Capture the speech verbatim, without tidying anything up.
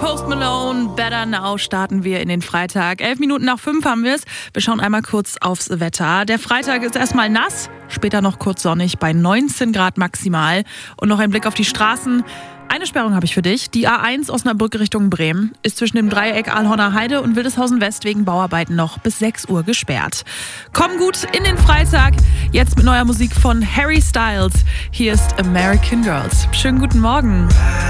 Post Malone, Better Now starten wir in den Freitag. Elf Minuten nach fünf haben wir es. Wir schauen einmal kurz aufs Wetter. Der Freitag ist erstmal nass, später noch kurz sonnig bei neunzehn Grad maximal. Und noch ein Blick auf die Straßen. Eine Sperrung habe ich für dich. Die A eins Osnabrück Richtung Bremen ist zwischen dem Dreieck Alhorner Heide und Wildeshausen West wegen Bauarbeiten noch bis sechs Uhr gesperrt. Komm gut in den Freitag. Jetzt mit neuer Musik von Harry Styles. Hier ist American Girls. Schönen guten Morgen.